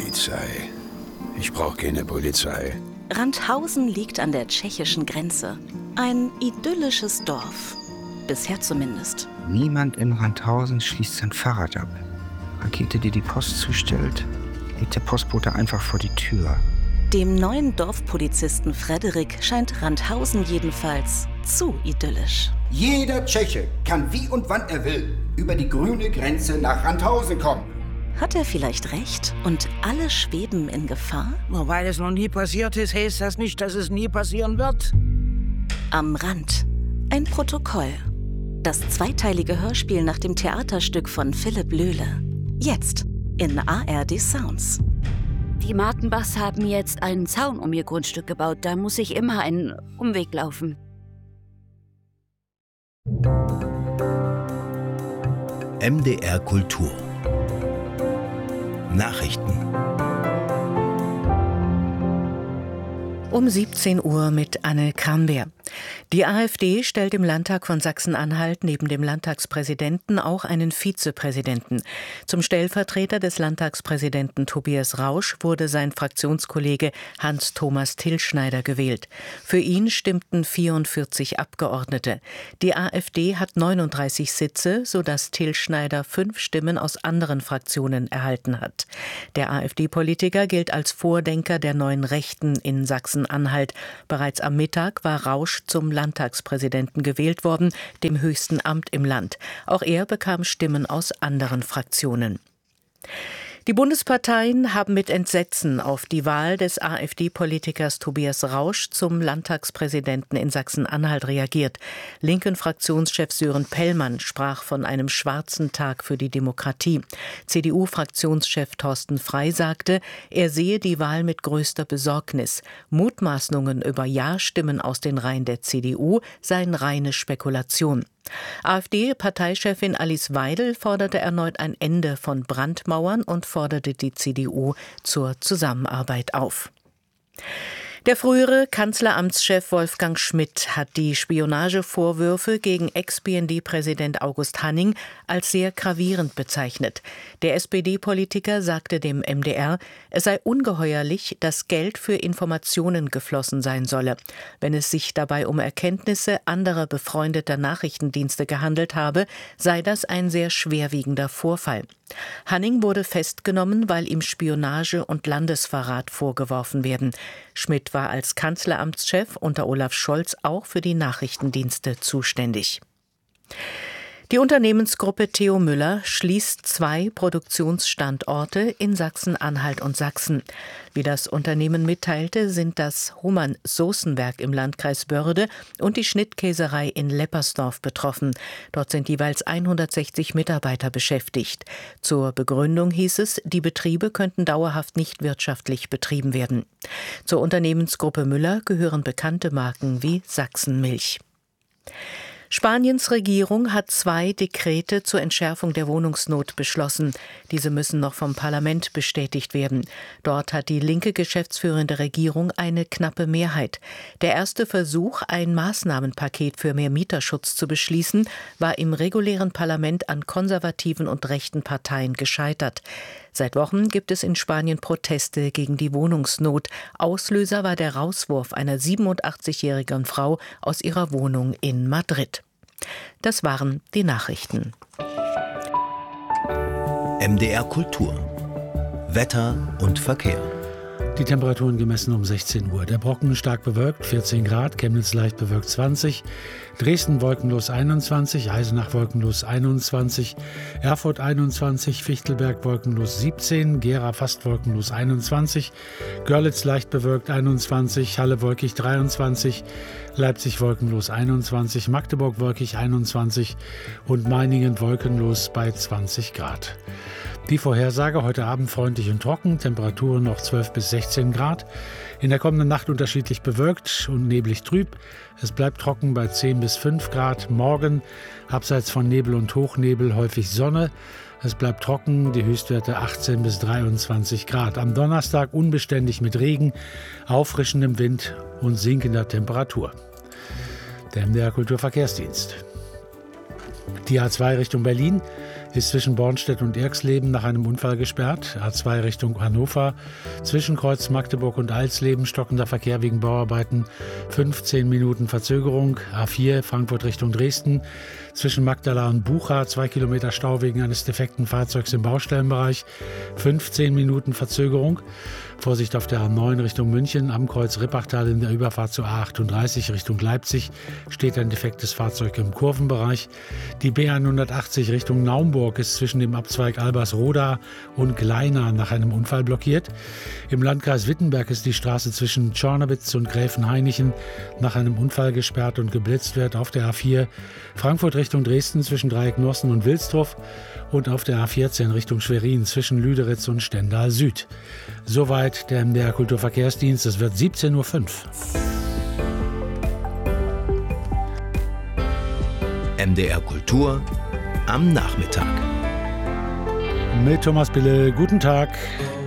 Polizei. Ich brauche keine Polizei. Randhausen liegt an der tschechischen Grenze. Ein idyllisches Dorf. Bisher zumindest. Niemand in Randhausen schließt sein Fahrrad ab. Rakete, die die Post zustellt, legt der Postbote einfach vor die Tür. Dem neuen Dorfpolizisten Frederik scheint Randhausen jedenfalls zu idyllisch. Jeder Tscheche kann wie und wann er will über die grüne Grenze nach Randhausen kommen. Hat er vielleicht recht und alle schweben in Gefahr? Nur weil es noch nie passiert ist, heißt das nicht, dass es nie passieren wird. Am Rand. Ein Protokoll. Das zweiteilige Hörspiel nach dem Theaterstück von Philipp Löhle. Jetzt in ARD Sounds. Die Martenbachs haben jetzt einen Zaun um ihr Grundstück gebaut. Da muss ich immer einen Umweg laufen. MDR Kultur Nachrichten. Um 17 Uhr mit Anne Krambeer. Die AfD stellt im Landtag von Sachsen-Anhalt neben dem Landtagspräsidenten auch einen Vizepräsidenten. Zum Stellvertreter des Landtagspräsidenten Tobias Rausch wurde sein Fraktionskollege Hans-Thomas Tillschneider gewählt. Für ihn stimmten 44 Abgeordnete. Die AfD hat 39 Sitze, sodass Tillschneider 5 Stimmen aus anderen Fraktionen erhalten hat. Der AfD-Politiker gilt als Vordenker der neuen Rechten in Sachsen-Anhalt. Bereits am Mittag war Rausch zum Landtagspräsidenten gewählt worden, dem höchsten Amt im Land. Auch er bekam Stimmen aus anderen Fraktionen. Die Bundesparteien haben mit Entsetzen auf die Wahl des AfD-Politikers Tobias Rausch zum Landtagspräsidenten in Sachsen-Anhalt reagiert. Linken Fraktionschef Sören Pellmann sprach von einem schwarzen Tag für die Demokratie. CDU-Fraktionschef Thorsten Frey sagte, er sehe die Wahl mit größter Besorgnis. Mutmaßungen über Ja-Stimmen aus den Reihen der CDU seien reine Spekulation. AfD-Parteichefin Alice Weidel forderte erneut ein Ende von Brandmauern und forderte die CDU zur Zusammenarbeit auf. Der frühere Kanzleramtschef Wolfgang Schmidt hat die Spionagevorwürfe gegen Ex-BND-Präsident August Hanning als sehr gravierend bezeichnet. Der SPD-Politiker sagte dem MDR, es sei ungeheuerlich, dass Geld für Informationen geflossen sein solle. Wenn es sich dabei um Erkenntnisse anderer befreundeter Nachrichtendienste gehandelt habe, sei das ein sehr schwerwiegender Vorfall. Hanning wurde festgenommen, weil ihm Spionage und Landesverrat vorgeworfen werden. Schmidt war als Kanzleramtschef unter Olaf Scholz auch für die Nachrichtendienste zuständig. Die Unternehmensgruppe Theo Müller schließt 2 Produktionsstandorte in Sachsen-Anhalt und Sachsen. Wie das Unternehmen mitteilte, sind das Hohmann-Soßenwerk im Landkreis Börde und die Schnittkäserei in Leppersdorf betroffen. Dort sind jeweils 160 Mitarbeiter beschäftigt. Zur Begründung hieß es, die Betriebe könnten dauerhaft nicht wirtschaftlich betrieben werden. Zur Unternehmensgruppe Müller gehören bekannte Marken wie Sachsenmilch. Spaniens Regierung hat 2 Dekrete zur Entschärfung der Wohnungsnot beschlossen. Diese müssen noch vom Parlament bestätigt werden. Dort hat die linke geschäftsführende Regierung eine knappe Mehrheit. Der erste Versuch, ein Maßnahmenpaket für mehr Mieterschutz zu beschließen, war im regulären Parlament an konservativen und rechten Parteien gescheitert. Seit Wochen gibt es in Spanien Proteste gegen die Wohnungsnot. Auslöser war der Rauswurf einer 87-jährigen Frau aus ihrer Wohnung in Madrid. Das waren die Nachrichten. MDR Kultur Wetter und Verkehr. Die Temperaturen gemessen um 16 Uhr. Der Brocken stark bewölkt, 14 Grad, Chemnitz leicht bewölkt 20, Dresden wolkenlos 21, Eisenach wolkenlos 21, Erfurt 21, Fichtelberg wolkenlos 17, Gera fast wolkenlos 21, Görlitz leicht bewölkt 21, Halle wolkig 23, Leipzig wolkenlos 21, Magdeburg wolkig 21 und Meiningen wolkenlos bei 20 Grad. Die Vorhersage: heute Abend freundlich und trocken, Temperaturen noch 12 bis 16 Grad. In der kommenden Nacht unterschiedlich bewölkt und neblig trüb. Es bleibt trocken bei 10 bis 5 Grad. Morgen abseits von Nebel und Hochnebel häufig Sonne. Es bleibt trocken, die Höchstwerte 18 bis 23 Grad. Am Donnerstag unbeständig mit Regen, auffrischendem Wind und sinkender Temperatur. Der MDR Kulturverkehrsdienst. Die A2 Richtung Berlin. ist zwischen Bornstedt und Irxleben nach einem Unfall gesperrt. A2 Richtung Hannover. Zwischen Kreuz Magdeburg und Alsleben stockender Verkehr wegen Bauarbeiten. 15 Minuten Verzögerung. A4 Frankfurt Richtung Dresden. Zwischen Magdala und Bucha 2 Kilometer Stau wegen eines defekten Fahrzeugs im Baustellenbereich. 15 Minuten Verzögerung. Vorsicht auf der A9 Richtung München. Am Kreuz Rippachtal in der Überfahrt zur A38 Richtung Leipzig steht ein defektes Fahrzeug im Kurvenbereich. Die B180 Richtung Naumburg ist zwischen dem Abzweig Albersroda und Gleina nach einem Unfall blockiert. Im Landkreis Wittenberg ist die Straße zwischen Tschornowitz und Gräfenhainichen nach einem Unfall gesperrt und geblitzt wird. Auf der A4 Frankfurt Richtung Dresden zwischen Dreiecknossen und Wilsdruff und auf der A14 Richtung Schwerin zwischen Lüderitz und Stendal Süd. Soweit der MDR Kulturverkehrsdienst. Es wird 17:05 Uhr. MDR Kultur am Nachmittag. Mit Thomas Bille, guten Tag.